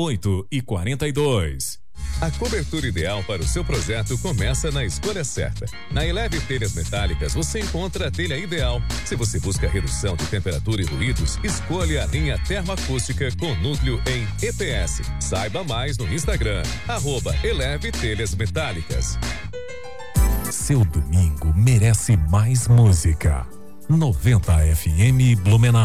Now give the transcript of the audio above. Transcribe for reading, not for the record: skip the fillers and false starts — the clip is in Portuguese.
8h42. A cobertura ideal para o seu projeto começa na escolha certa. Na Eleve Telhas Metálicas você encontra a telha ideal. Se você busca redução de temperatura e ruídos, escolha a linha termoacústica com núcleo em EPS. Saiba mais no Instagram, @Eleve Telhas Metálicas. Seu domingo merece mais música. 90 FM Blumenau.